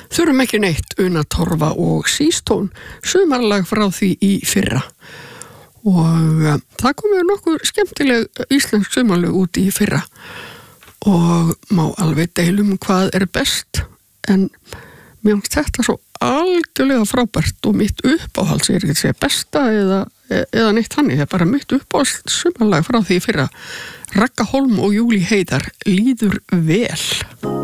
Þurfum ekki neitt, Una Torfa og Sístón, sumarlag frá því í fyrra. Og það komið nokkuð skemmtileg íslensk sumarlög út í fyrra og má alveg deilum hvað best, en mér finnst þetta svo algjörlega frábært og mitt uppáhalds, ég ekki að segja besta eða neitt þannig, það bara mitt uppáhalds sumarlag frá því í fyrra. Ragga Hólm og Júlí Heiðar, Líður vel.